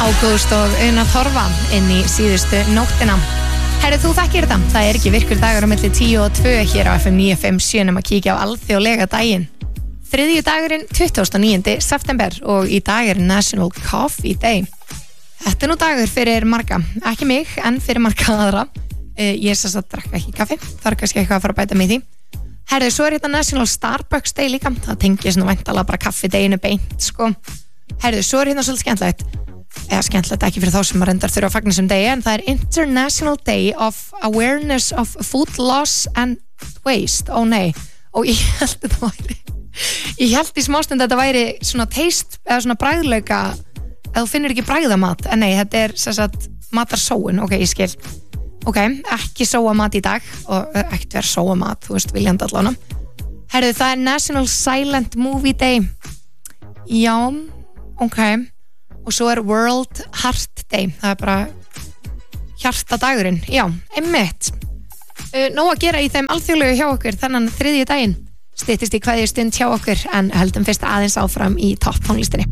Ágúst og Una Torfa inn í síðustu nóttina. Herðu, þú þekkir þetta, það er ekki virkur dagur á milli 10 og 2 hér á FM 957 að kíkja á alþjóðlega daginn. Þriðji dagurinn 29. september og í dag er National Coffee Day. Þetta er nú dagur fyrir marga, ekki mig en fyrir marga aðra. Ég er að drekka ekki kaffi, það er kannski eitthvað að fara að bæta mig í því. Herðu, svo er þetta National Starbucks Day líka, það tengis nú væntanlega bara kaffideginu beint, sko. Herðu, svo er hérna svolítið skemmtilegt. Eða skemmtilegt ekki fyrir þá sem að reyndar þurfa að fagna sem degi, en það er International Day of Awareness of Food Loss and Waste. Ó nei, og ég held í smástund að þetta væri svona taste eða svona bragðlauka ef þú finnir ekki bragðamat, en nei, þetta er sem sagt matarsóun, ok, ég skil. Ok, ekki sóa mat í dag og ekkert vera sóa mat, þú veist, viljandi allan. Herðu, það er National Silent Movie Day. Já, ok. Og svo er World Heart Day, það er bara hjartadagurinn, já, einmitt. Nóg að gera í þeim alþjóðlegu hjá okkur þennan þriðji daginn. Styttist í kveðjustund hjá okkur en höldum fyrst aðeins áfram í topp tónlistinni.